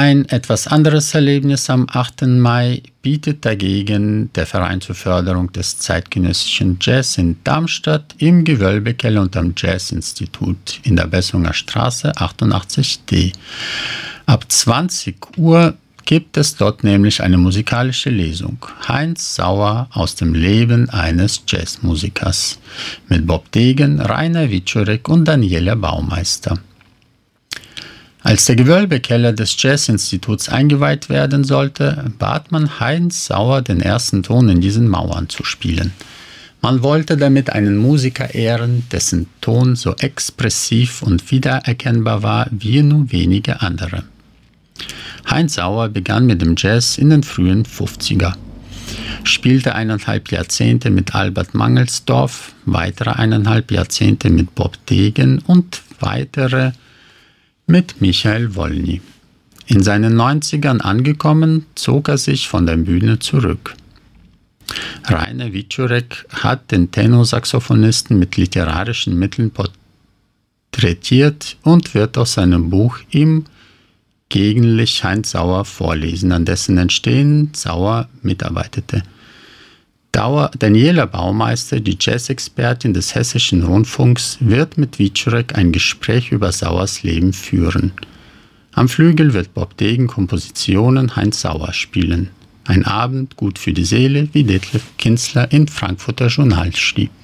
Ein etwas anderes Erlebnis am 8. Mai bietet dagegen der Verein zur Förderung des zeitgenössischen Jazz in Darmstadt im Gewölbekeller und am Jazzinstitut in der Bessunger Straße 88d. Ab 20 Uhr gibt es dort nämlich eine musikalische Lesung. Heinz Sauer aus dem Leben eines Jazzmusikers mit Bob Degen, Rainer Wiczorek und Daniela Baumeister. Als der Gewölbekeller des Jazzinstituts eingeweiht werden sollte, bat man Heinz Sauer, den ersten Ton in diesen Mauern zu spielen. Man wollte damit einen Musiker ehren, dessen Ton so expressiv und wiedererkennbar war wie nur wenige andere. Heinz Sauer begann mit dem Jazz in den frühen 50er, spielte 1,5 Jahrzehnte mit Albert Mangelsdorff, weitere 1,5 Jahrzehnte mit Bob Degen und weitere mit Michael Wolny. In seinen 90ern angekommen, zog er sich von der Bühne zurück. Rainer Wiczorek hat den Tenorsaxophonisten mit literarischen Mitteln porträtiert und wird aus seinem Buch Im Gegenlicht Heinz Sauer vorlesen, an dessen Entstehen Sauer mitarbeitete. Daniela Baumeister, die Jazzexpertin des Hessischen Rundfunks, wird mit Wiczorek ein Gespräch über Sauers Leben führen. Am Flügel wird Bob Degen Kompositionen Heinz Sauer spielen. Ein Abend gut für die Seele, wie Detlef Kinsler im Frankfurter Journal schrieb.